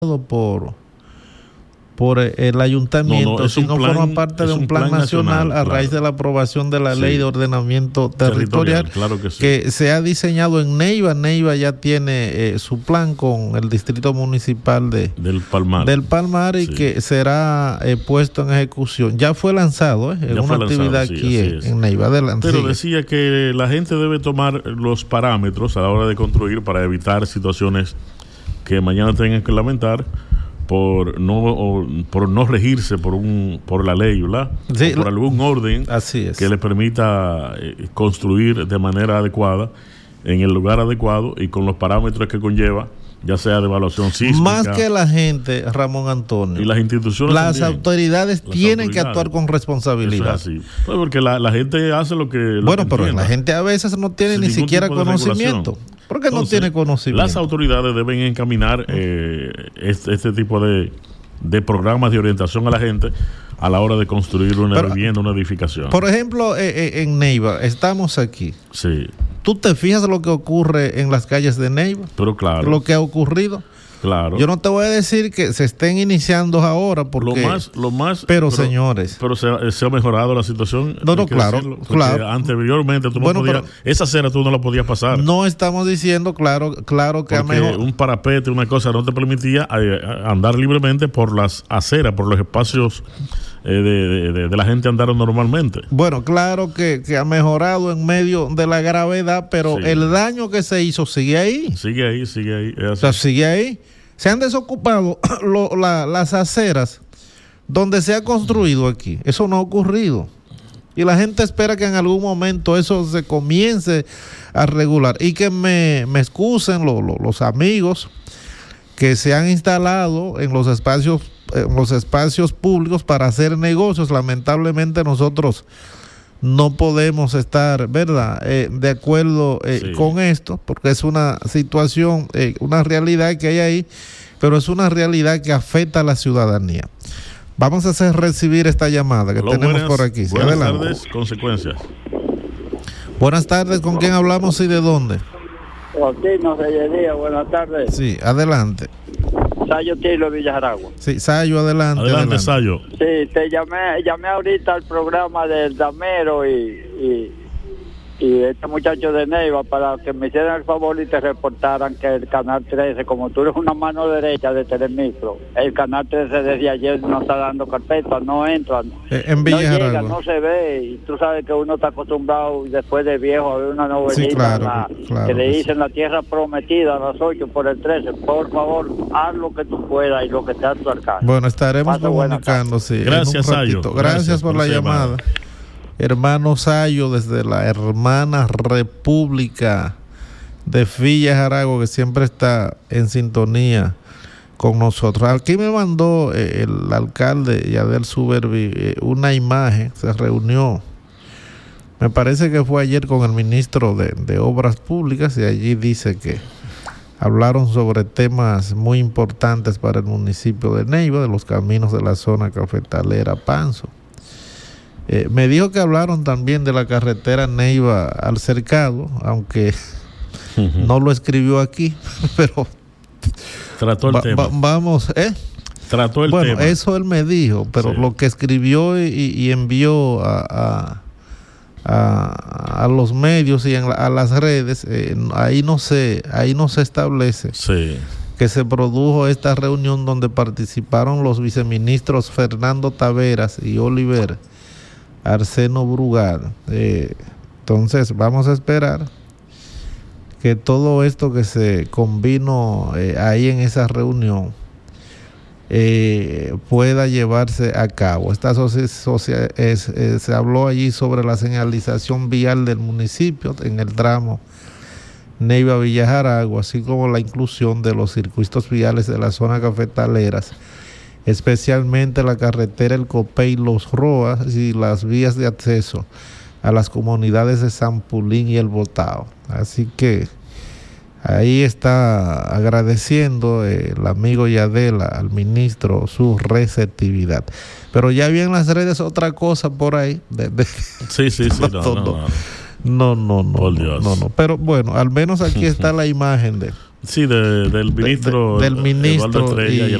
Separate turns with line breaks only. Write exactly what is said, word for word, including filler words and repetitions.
por por el ayuntamiento,
no, no,
sino
plan,
forma parte de un plan, plan nacional, nacional a raíz claro. de la aprobación de la sí. ley de ordenamiento territorial, territorial
claro que, sí.
que se ha diseñado en Neiva. Neiva ya tiene eh, su plan con el distrito municipal de
del Palmar,
del Palmar y sí. que será eh, puesto en ejecución. Ya fue lanzado eh, en una actividad lanzado, aquí sí, en, en Neiva. Adelante,
Pero
sigue.
decía que la gente debe tomar los parámetros a la hora de construir para evitar situaciones que mañana tengan que lamentar por no por no regirse por un por la ley, ¿verdad?
Sí,
por algún orden
así es.
que le permita eh, construir de manera adecuada en el lugar adecuado y con los parámetros que conlleva, ya sea de evaluación sísmica.
Más que la gente, Ramón Antonio.
Y las instituciones
Las
también.
autoridades
las
tienen
autoridades.
que actuar con responsabilidad.
Eso es así. Pues porque la, la gente hace lo que lo
Bueno,
que
pero
entienda.
La gente a veces no tiene
Sin
ni siquiera conocimiento. ¿Por qué no tiene conocimiento?
Las autoridades deben encaminar eh, este, este tipo de, de programas de orientación a la gente a la hora de construir una pero, vivienda, una edificación.
Por ejemplo, eh, en Neiva, estamos aquí.
Sí.
¿Tú te fijas lo que ocurre en las calles de Neiva?
Pero claro.
Lo que ha ocurrido.
Claro.
Yo no te voy a decir que se estén iniciando ahora porque...
Lo más... Lo más
pero,
pero
señores...
Pero se, se ha mejorado la situación.
No, no, claro,
decirlo,
claro.
Anteriormente tú no
bueno,
podías... Esa acera tú no la podías pasar.
No estamos diciendo, claro, claro que
porque
ha mejorado.
Un parapete, una cosa, no te permitía andar libremente por las aceras, por los espacios... Eh, de, de, de la gente andar normalmente.
Bueno, claro que, que ha mejorado en medio de la gravedad, pero sí. el daño que se hizo sigue ahí.
Sigue ahí, sigue ahí.
O sea, sigue ahí. Se han desocupado lo, la, las aceras donde se ha construido aquí. Eso no ha ocurrido. Y la gente espera que en algún momento eso se comience a regular. Y que me, me excusen lo, lo, los amigos que se han instalado en los espacios en los espacios públicos para hacer negocios. Lamentablemente nosotros no podemos estar, ¿verdad?, eh, de acuerdo eh, sí. con esto, porque es una situación, eh, una realidad que hay ahí, pero es una realidad que afecta a la ciudadanía. Vamos a hacer recibir esta llamada que Hello, tenemos buenas, por aquí. Sí,
buenas
adelante.
tardes, consecuencias.
Buenas tardes, ¿con quién hablamos y de dónde?
Joaquino Sellería, buenas tardes.
Sí, adelante.
Sayo Tilo Villajaragua.
Sí, Sayo, adelante.
Adelante,
adelante.
Sayo.
Sí, te llamé, llamé ahorita al programa del Damero y, y, y este muchacho de Neiva para que me hicieran el favor y te reportaran que el Canal trece, como tú eres una mano derecha de Telemicro, el Canal trece desde ayer no está dando carpeta, no entra,
eh, en
no llega, no se ve, y tú sabes que uno está acostumbrado después de viejo a ver una novelita
sí, claro,
la,
claro,
que le
sí.
dicen La Tierra Prometida a las ocho por el trece. Por favor, haz lo que tú puedas y lo que esté a tu alcance.
Bueno, estaremos
Pasa
comunicando, sí.
Gracias, Sayo.
Gracias, Gracias por, por la llamada. llamada. Hermano Sayo, desde la hermana República de Villajaragua, que siempre está en sintonía con nosotros. Aquí me mandó eh, el alcalde Yadiel Subervi eh, una imagen, se reunió, me parece que fue ayer con el ministro de, de Obras Públicas, y allí dice que hablaron sobre temas muy importantes para el municipio de Neiva, de los caminos de la zona cafetalera Panzo. Eh, me dijo que hablaron también de la carretera Neiva al Cercado, aunque uh-huh. no lo escribió aquí, pero
trató el
va,
tema.
Va, vamos, ¿eh?
Trató el
bueno,
tema.
Bueno, eso él me dijo, pero sí. lo que escribió y, y envió a, a, a, a los medios y en la, a las redes, eh, ahí no se, ahí no se establece.
Sí.
Que se produjo esta reunión donde participaron los viceministros Fernando Taveras y Oliver Arseno Brugal. Eh, entonces vamos a esperar que todo esto que se convino eh, ahí en esa reunión eh, pueda llevarse a cabo. Esta socia- socia- es, eh, se habló allí sobre la señalización vial del municipio en el tramo Neiva Villajaragua, así como la inclusión de los circuitos viales de la zona cafetaleras, especialmente la carretera El Copey Los Roas y las vías de acceso a las comunidades de San Pulín y El Botao. Así que ahí está agradeciendo eh, el amigo Yadela al ministro su receptividad. Pero ya vi en las redes otra cosa por ahí. De, de,
sí, sí, sí. no, no, no.
No, no, no,
Por
no,
Dios.
no, no. Pero bueno, al menos aquí está la imagen de...
Sí, de, del ministro,
de, del ministro
Estrella
y,
y el